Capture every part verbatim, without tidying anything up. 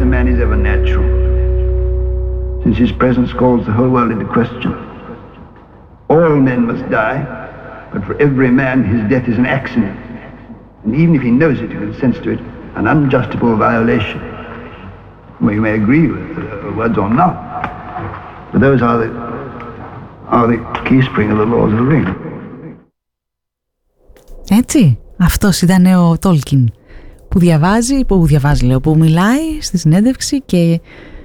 a man is ever natural, since his presence calls the whole world into question. All men must die, but for every man his death is an accident, and even if he knows it, he consents to it, an unjustifiable violation. Well, you may agree with the words or not, but those are the, are the key spring of the laws of the ring. Έτσι, αυτός ήταν ο Τόλκιν που διαβάζει, που διαβάζει λέω, που μιλάει στη συνέντευξη και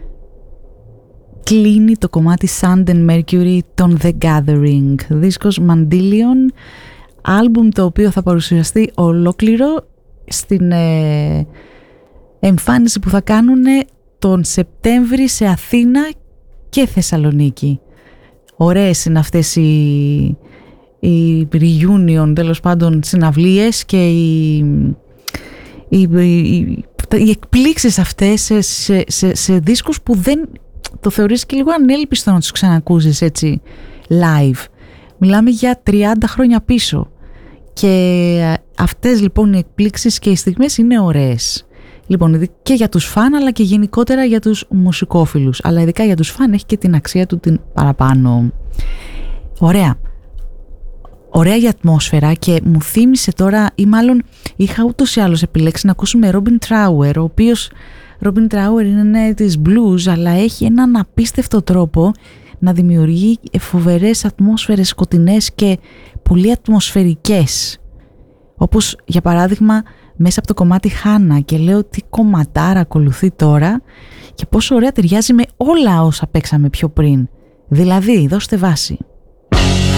κλείνει το κομμάτι Sand and Mercury των The Gathering, δίσκος Mandillion, άλμπουμ το οποίο θα παρουσιαστεί ολόκληρο στην ε, εμφάνιση που θα κάνουν τον Σεπτέμβρη σε Αθήνα και Θεσσαλονίκη. Ωραίες είναι αυτές οι, οι reunion, τέλος πάντων, συναυλίες και οι, οι, οι, οι εκπλήξεις αυτές σε, σε, σε, σε δίσκους που δεν το θεωρείς και λίγο ανέλπιστο να τους ξανακούσεις έτσι live. Μιλάμε για τριάντα χρόνια πίσω και αυτές λοιπόν οι εκπλήξεις και οι στιγμές είναι ωραίες. Λοιπόν, και για τους φαν αλλά και γενικότερα για τους μουσικόφιλους, αλλά ειδικά για τους φαν έχει και την αξία του την παραπάνω. Ωραία. Ωραία η ατμόσφαιρα και μου θύμισε τώρα, ή μάλλον είχα ούτως ή άλλως επιλέξει να ακούσουμε Robin Trower, ο οποίος Robin Trower είναι της blues, αλλά έχει έναν απίστευτο τρόπο να δημιουργεί φοβερές ατμόσφαιρες σκοτεινές και πολύ ατμοσφαιρικές. Όπως για παράδειγμα μέσα από το κομμάτι Χάνα, και λέω τι κομματάρα ακολουθεί τώρα και πόσο ωραία ταιριάζει με όλα όσα παίξαμε πιο πριν. Δηλαδή, δώστε βάση.